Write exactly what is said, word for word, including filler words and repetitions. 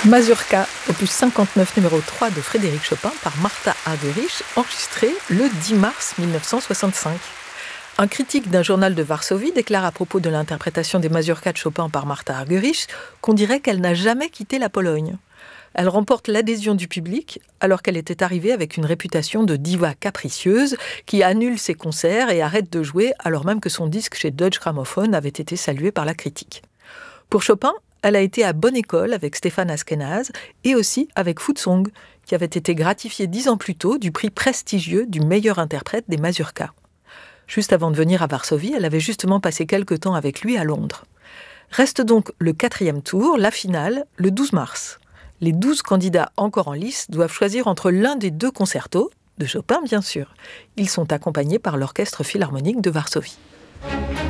Mazurka, opus cinquante-neuf numéro trois de Frédéric Chopin par Martha Argerich, enregistré le dix mars mille neuf cent soixante-cinq. Un critique d'un journal de Varsovie déclare à propos de l'interprétation des mazurkas de Chopin par Martha Argerich qu'on dirait qu'elle n'a jamais quitté la Pologne. Elle remporte l'adhésion du public alors qu'elle était arrivée avec une réputation de diva capricieuse qui annule ses concerts et arrête de jouer alors même que son disque chez Deutsche Grammophon avait été salué par la critique. Pour Chopin, elle a été à bonne école avec Stéphane Askenaz et aussi avec Futsong, qui avait été gratifié dix ans plus tôt du prix prestigieux du meilleur interprète des mazurkas. Juste avant de venir à Varsovie, elle avait justement passé quelque temps avec lui à Londres. Reste donc le quatrième tour, la finale, le douze mars. Les douze candidats encore en lice doivent choisir entre l'un des deux concertos, de Chopin bien sûr. Ils sont accompagnés par l'Orchestre philharmonique de Varsovie.